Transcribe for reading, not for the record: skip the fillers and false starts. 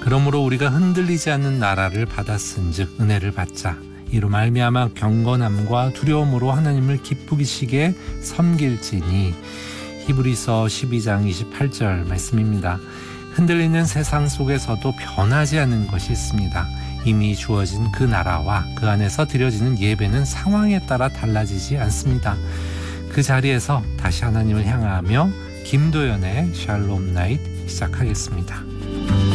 그러므로 우리가 흔들리지 않는 나라를 받았은즉 은혜를 받자. 이로 말미암아 경건함과 두려움으로 하나님을 기쁘시게 섬길지니. 히브리서 12장 28절 말씀입니다. 흔들리는 세상 속에서도 변하지 않는 것이 있습니다. 이미 주어진 그 나라와 그 안에서 드려지는 예배는 상황에 따라 달라지지 않습니다. 그 자리에서 다시 하나님을 향하며 김도연의 샬롬 나잇 시작하겠습니다.